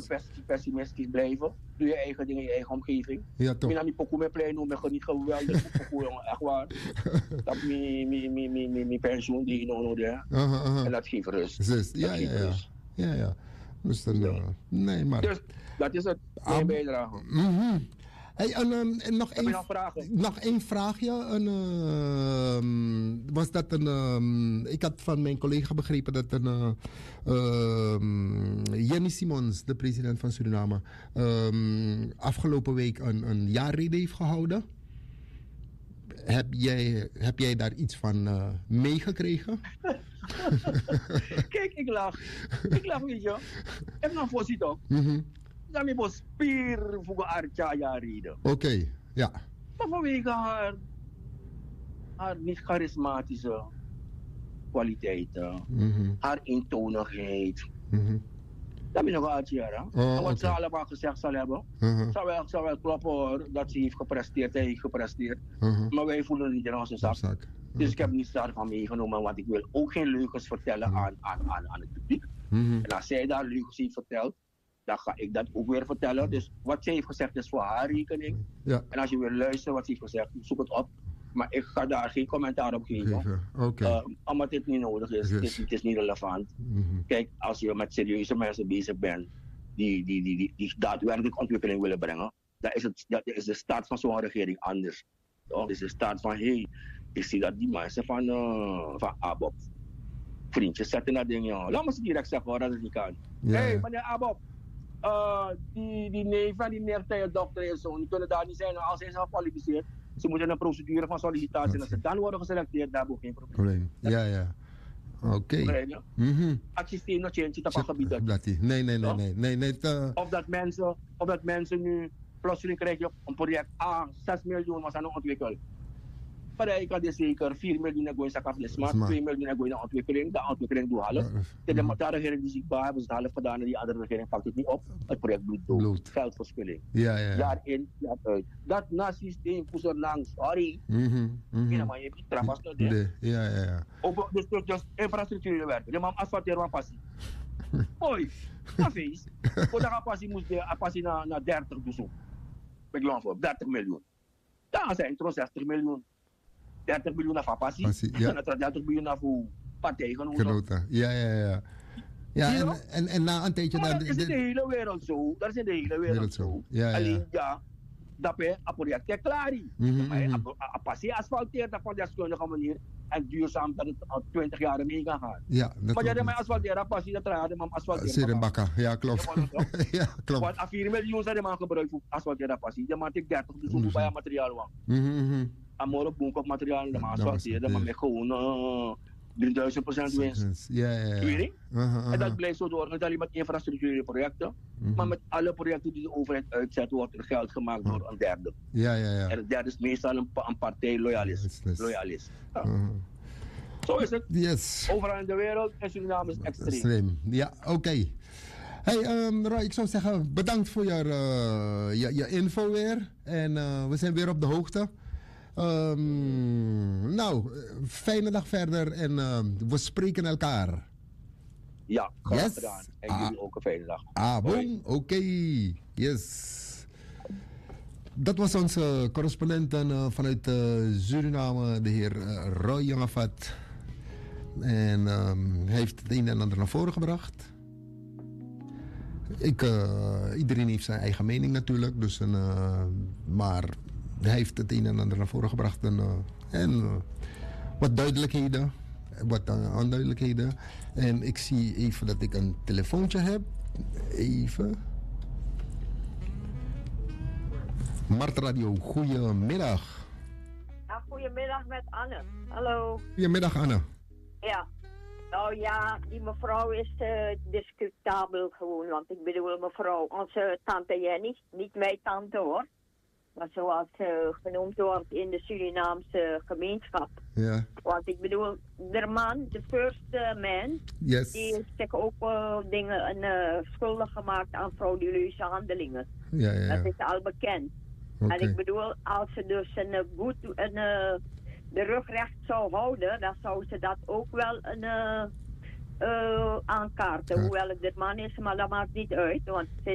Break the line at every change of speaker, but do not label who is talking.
pessimistisch blijven. Doe je eigen dingen in je eigen omgeving.
Ja, toch.
Ik ben niet pokoe met plein noemen, ik niet geweldig. Pokoe, jongen, echt waar. Dat mijn pensioen die ik nog heb. En dat geeft rust.
Ja. Dus dan, nee, maar...
Dus dat is het, mijn bijdrage.
Hey, en nog
Heb je nog vragen?
Nog één vraagje. Was dat ik had van mijn collega begrepen dat Jenny Simons, de president van Suriname, afgelopen week een jaarrede heeft gehouden. Heb jij daar iets van meegekregen?
Kijk, ik lach, weet je. Ik nog voorziet ook. Dan heb ik spier voor haar reden.
Oké, ja.
Maar vanwege haar niet charismatische kwaliteiten, haar eentonigheid. Dat ben ik nog uit hier. Wat ze allemaal gezegd zal hebben, zou wel kloppen hoor, dat ze heeft gepresteerd, hij heeft gepresteerd. Maar wij voelen het niet in onze zak. Dus ik heb niets daarvan meegenomen, want ik wil ook geen leugens vertellen aan het publiek. En als zij daar leugens heeft verteld, dan ga ik dat ook weer vertellen. Dus wat zij heeft gezegd is voor haar rekening. Ja. En als je wil luisteren wat ze heeft gezegd, zoek het op. Maar ik ga daar geen commentaar op geven. Omdat dit niet nodig is. Het is niet relevant. Kijk, als je met serieuze mensen bezig bent die daadwerkelijk ontwikkeling willen brengen, dan is de staat van zo'n regering anders. Dan is de staat van, ik zie dat die mensen van ABOP vriendjes zetten dat ding, joh. Laat me ze direct zeggen hoor, dat het niet kan. Meneer ABOP, die neef en die neertijd dokter en zo, die kunnen daar niet zijn als zij zijn gekwalificeerd. Ze moeten een procedure van sollicitatie en als ze dan worden geselecteerd, daar hebben we geen probleem.
Ja. Oké.
Actie nog change op een gebied.
Nee.
Of dat mensen nu plotseling krijgen een project 6 miljoen was aan het ontwikkelen. Maar ik had dus zeker 4 miljoen gaan naar kapitalisme, 2 miljoen gaan naar ontwikkeling, de ontwikkeling doet half. De regering die zichtbaar hebben ze het half gedaan en die andere regering pakt het niet op. Het project bloedt dood. Geldverspilling. Jaar in, jaar uit. Dat na-systeem voor zo lang, sorry. Maar je hebt trapas nog dit. Dus infrastructuur werken. Je mag asfalteren van passie. Hoi, cafés. Voor dat passie moest je passie naar 30 dus ook. Ik geloof voor 30 miljoen. Dan zijn het 60 miljoen. 30 miljoen naar passie. En 30 miljoen naar voor partijgenoten.
Ja, en na een tijdje...
Dat is in de hele wereld zo. Alleen dat je een project klaar is. Maar passie asfalteert op een deskundige manier. En duurzaam dat het al 20 jaar mee kan gaan. Maar jij hebt asfalteren, passie dat raden, maar asfalteren.
Serenbakka, ja klopt. Ja, klopt.
Want 4 miljoen zijn de man gebruikt voor asfalteren passie. Je maakt 30 dus hoeveel bij materiaal. En morgen boek op materiaal, de man asfalteren, maar met gewoon 3000% winst. En dat blijft zo door. Niet alleen met infrastructurele projecten, maar met alle projecten die de overheid uitzet, wordt er geld gemaakt door een derde. En een derde is meestal een partijloyalist. Zo is het. Overal in de wereld en Suriname is extreem.
Ja, oké. Hey Roy, ik zou zeggen bedankt voor je info weer. En we zijn weer op de hoogte. Fijne dag verder en we spreken elkaar.
Ja, graag gedaan. En jullie ook een fijne dag.
Oké. Yes. Dat was onze correspondent vanuit Suriname, de heer Roy Jongevat. En hij heeft het een en ander naar voren gebracht. Iedereen heeft zijn eigen mening natuurlijk, dus maar hij heeft het een en ander naar voren gebracht en wat duidelijkheden, wat onduidelijkheden. En ik zie even dat ik een telefoontje heb. Even. Mart Radio, goedemiddag.
Ja, goedemiddag met Anne. Hallo.
Goedemiddag Anne.
Ja. Nou ja, die mevrouw is discutabel gewoon, want ik bedoel mevrouw, onze tante Jenny, niet mijn tante hoor. Maar zoals genoemd wordt in de Surinaamse gemeenschap.
Ja.
Want ik bedoel, de man, de first man, die heeft zich ook dingen schuldig gemaakt aan frauduleuze handelingen.
Ja.
Dat is al bekend. En ik bedoel, als ze dus de rug recht zou houden, dan zou ze dat ook wel aankaarten. Hoewel het de man is, maar dat maakt niet uit, want